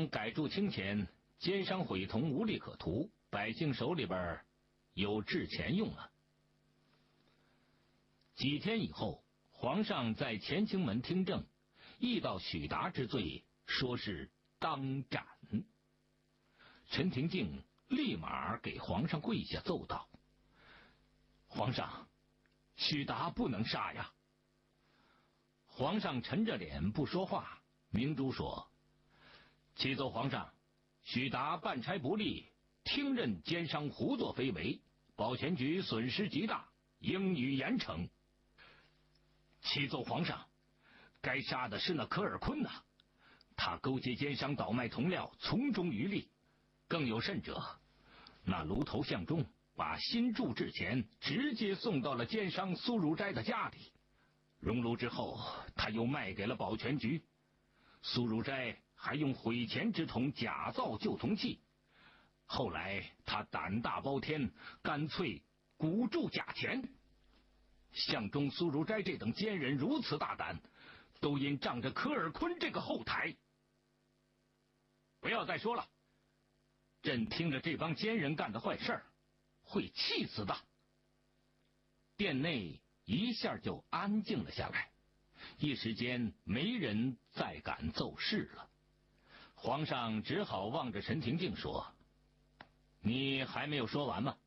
王改铸清钱，奸商毁铜无利可图，百姓手里边有制钱用了。几天以后，皇上在乾清门听政，议到许达之罪，说是当斩。陈廷敬立马给皇上跪下奏道：“皇上，许达不能杀呀！”皇上沉着脸不说话。明珠说：“启奏皇上，许达办差不力，听任奸商胡作非为，保全局损失极大，应予严惩。”启奏皇上，该杀的是那科尔坤呐，他勾结奸商倒卖铜料，从中渔利。更有甚者，那卢头相中把新铸制钱直接送到了奸商苏如斋的家里，熔炉之后，他又卖给了保全局。苏如斋还用毁钱之铜假造旧铜器，后来他胆大包天，干脆鼓铸假钱。相中苏如斋这等奸人如此大胆，都因仗着科尔坤这个后台。不要再说了，朕听着这帮奸人干的坏事儿，会气死的。殿内一下就安静了下来，一时间没人再敢奏事了。皇上只好望着陈廷敬说：“你还没有说完吗？”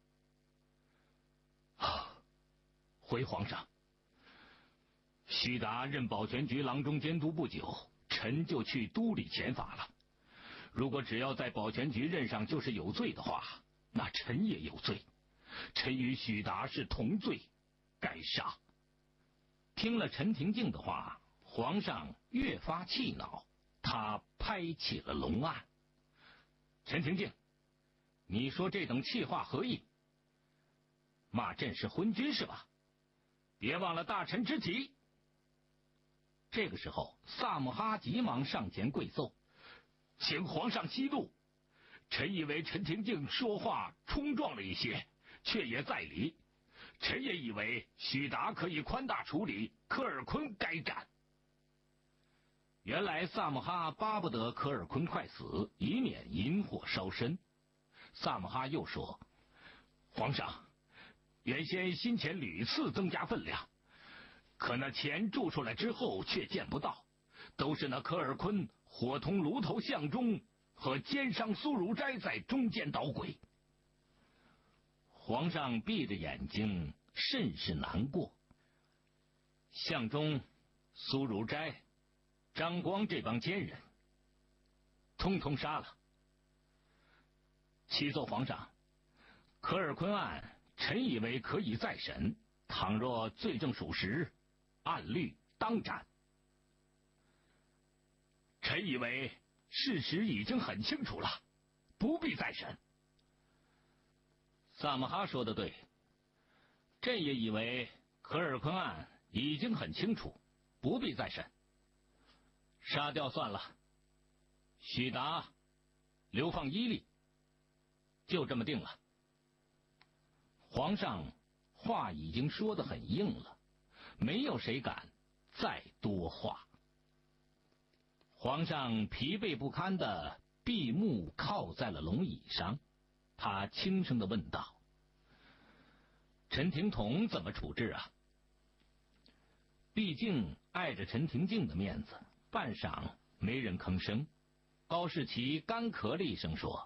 回皇上，许达任保全局郎中监督不久，臣就去都里遣法了。如果只要在保全局任上就是有罪的话，那臣也有罪。臣与许达是同罪，该杀。听了陈廷敬的话，皇上越发气恼，他拍起了龙案。陈廷敬，你说这等气话何意？骂朕是昏君是吧？别忘了大臣之体。这个时候，萨姆哈急忙上前跪奏：“请皇上息怒，臣以为陈廷敬说话冲撞了一些，却也在理。臣也以为许达可以宽大处理，科尔坤该斩。”原来萨姆哈巴不得科尔坤快死，以免引火烧身。萨姆哈又说：“皇上，原先新钱屡次增加分量，可那钱铸出来之后却见不到，都是那科尔坤伙同卢头相中和奸商苏如斋在中间捣鬼。”皇上闭着眼睛，甚是难过。相中、苏如斋、张光这帮奸人，通通杀了。启奏皇上，科尔坤案，臣以为可以再审，倘若罪证属实，按律当斩。臣以为事实已经很清楚了，不必再审。萨姆哈说的对，朕也以为科尔坤案已经很清楚，不必再审，杀掉算了。许达流放伊犁，就这么定了。皇上话已经说得很硬了，没有谁敢再多话。皇上疲惫不堪的闭目靠在了龙椅上，他轻声地问道：“陈廷统怎么处置啊？”毕竟碍着陈廷敬的面子，半晌没人吭声。高士奇干咳了一声说：“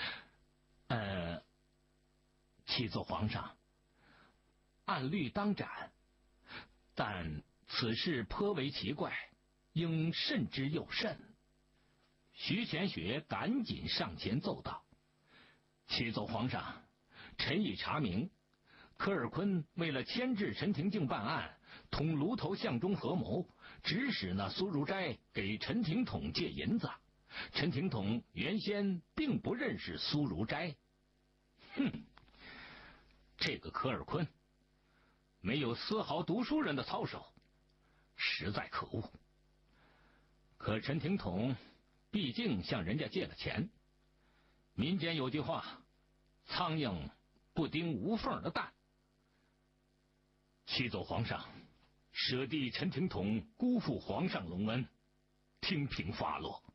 启奏皇上，按律当斩，但此事颇为奇怪，应慎之又慎。”徐乾学赶紧上前奏道：“启奏皇上，臣已查明，科尔坤为了牵制陈廷敬办案，同卢头相中合谋，指使那苏如斋给陈廷统借银子。陈廷统原先并不认识苏如斋。哼，这个科尔坤没有丝毫读书人的操守，实在可恶。可陈廷统毕竟向人家借了钱，民间有句话，苍蝇不叮无缝的蛋。启奏皇上，舍弟陈廷统辜负皇上隆恩，听凭发落。